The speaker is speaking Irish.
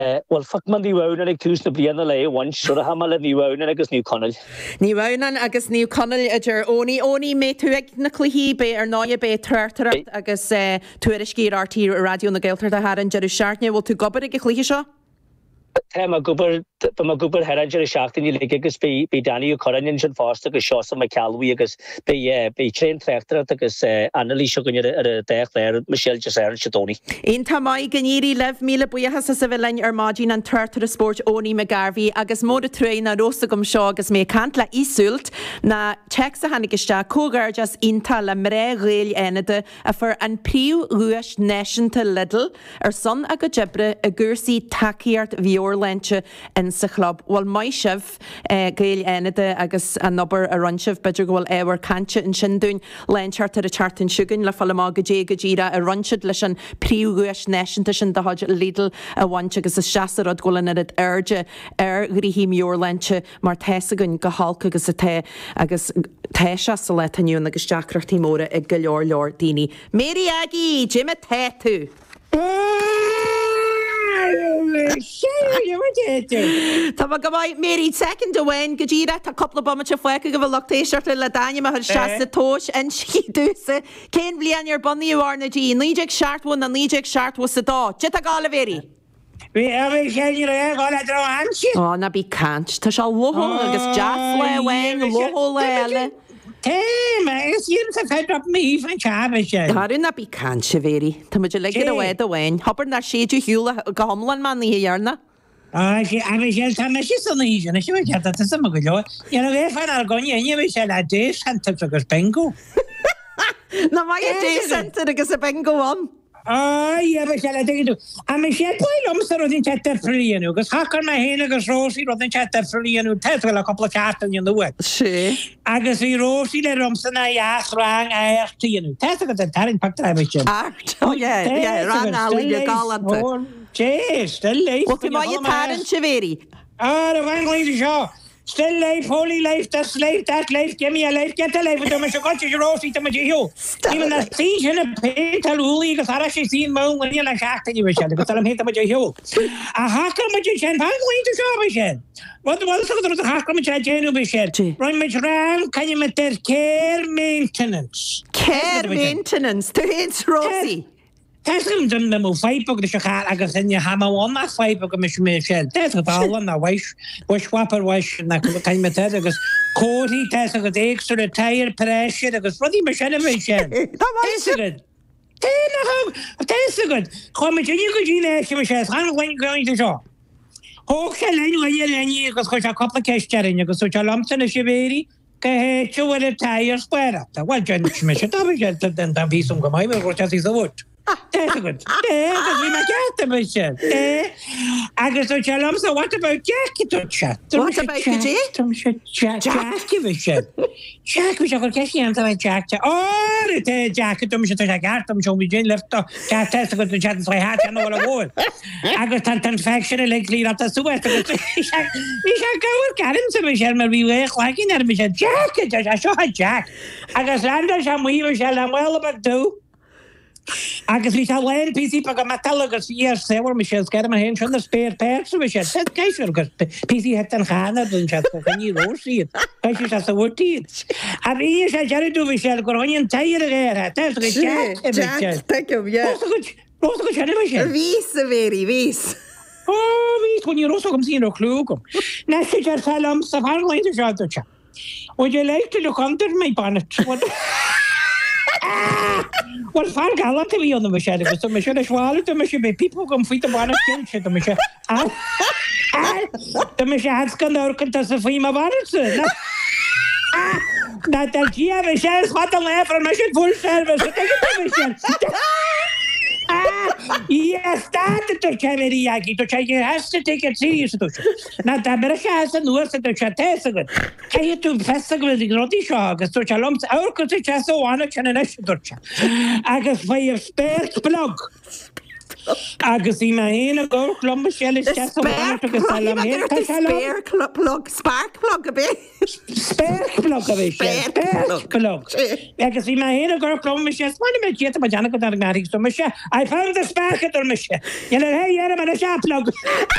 Well, fuck man the wound and a cús na bliana lei one should have mal the wound and agus New Connell. Ní bhhanan agus New Connell idir óní mé tú ag na cluhí be ar 9 be tuirtar agus tú ar scír RT radio na Gaeltar a haran jeú seaartne bhil tú gobar ag chluhí seo? Ma gobar heranger seachtain í le agus be Danny O'Connell sin fásta agus seo sa McCalwy agus be train tractor agus Annalí seo gunne ar dech there Michelle Jesern Chitoni. Ein tá mai gníri lef míle buchas sa bhlein ar mágin an tuirtar sport óní me Garvey agus mód a trein na rosa gom seo agus mé cant le ísúlt na check sa hanigiste cógar just inta le mré réil enide a fur an príú ruis neisianta lidl ar son a go jebre a gursaí takeíart Viorlenche in sa club. Wel mai sif gael enide agus a nobar a runsif beidir gohfuil ewer cantse in sindún lenchart ar a chartin siúgan le fallamá go jíra a runsid leis an príúguis neisianta sin de haid Lidl a bhaint agus a seaarad golan ar it airde ar grihí Viorlenche mar tesagan go halca agus a te agus teise sa le taniuún agus deacrachtí móra ag go leor daoine. Mary Aggie, Jim a te tú. Tá go bhaid Mary second ahain go ddíra tá coppla bommate foiice go bh lochtéisiart le daine mar seasta tóis an sí dúsa cén blian ar bonníúhar na dí níideag seaartún a níideag seaartú sa dá. Ti a gála bhéri? Bhí sé gála dro ansi. Á na bí cant Tá se lothó agus jazz le bhain lothó le eile. Is dhéanam sa fed op mí fan teaba sé. Tharú na bí cant se bhéri. Tá muidir le a bhhaid a bhain. Hopper na séidir hiúla go homlan man í dhearna. sé tá me si sanna híisina sé ce sama go leo. Iar a bheith fan ar gine bhí sé le dé centa agus bengo. Na mai a dé centa agus a bengoán. Bhí sé le tú. A me sé poilmsa rodin te fríanú, agus hacar na héna agus rósí rodin te fríanú te le coppla cartan in nuwe. Sí. Agus bhí rósí le romsa na jaasrang airtíanú. Te go den tarin pactra me sin. Art, ran alí go galanta. Yes, still life. Wat má je taran se bhéri? A bhain líidir seo. Still life, holy life, that's life, that life, give me a life, get a life, do me se gote rósí tam hiú. Even na tí sinna pétal úlí agus ara sé sín mó ní le seachta ní se, agus am héta hiú. A hacar me sin bhain líidir seo me sin. Wat a hacar me déanú be sin. Roin me ram can me ter care maintenance. Care maintenance, tu héns rósí. Teslim dun na mó feipog de se agus in hamáin nach feipog mis mé sé. Te bálan na weiswapper weis na caiim me te agus cóí te agus éagsú a tair preisiir agus rudí me senne mé sé. Te good. Chom me go díine se me sé anhain goin seo. Hóg se lein lení agus chu a coppla ceisterin agus sú lamsan a sibéri. Ke tuair a tair square. Well gen me se den vísum go mai ro sa wood. That's good. Because we make out me sin. Agus so chalam so what about Jack to chat? What about Jack? Give a shit. Jack we shall catch him to Jack. Oh, it Jack to me to Jack to show me Jane left to cat test to chat so I had to know what I want. Agus tan faction like clear up the sweat. We shall go with Karen to me shall we work like in there me Jack. I saw Jack. Agus Landers and we shall well about do. Agus vi lein PC pa metal agus sewer me sé ske hen sin spéir per me sé keisi agus PC het an chana dun ní róí Pe a wotí. A í sé jeú vi sé go hoin teir réir go sé. Vís a véri vís. Ví chun ní rosgum sí clúgum. Ne sé fellm sa farleinte se. O je leitte le kanter mé bannet. Well, far galant vi on the machine, so me should swallow to me should be people come feet of one skin shit to me. The machine has gone out to free my banners. That Gia Michelle's hot and laugh from mission full service. Yes, started to carry Yaki to check it has to take it serious. Not that America has a nurse at the Chatessagan. Can you to festival the Groti Shog, so Chalom's our country chasso on a Chanel. I guess by your spare plug. agus í ma héna go glom se Spark plug a bit. Sperplog a bhí Sperplog. Agus í ma héna go glom se mana me get ma Janna go ar garí so me se. I found the spark at me se. Yell hey, man a sharp plug.